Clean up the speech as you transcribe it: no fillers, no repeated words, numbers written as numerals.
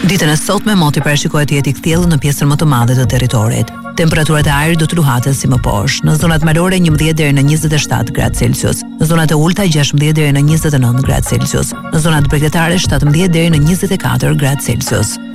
Ditën e sotme moti parashikohet të jetë i kthjellë në pjesën më të madhe të territorit. Temperaturat e ajrit do të luhaten si më poshtë. Në zonat malore 11 deri në 27 gradë Celsius. Në zonat e ulta 16 deri në 29 gradë Celsius. Në zonat bregdetare 17 deri në 24 gradë Celsius.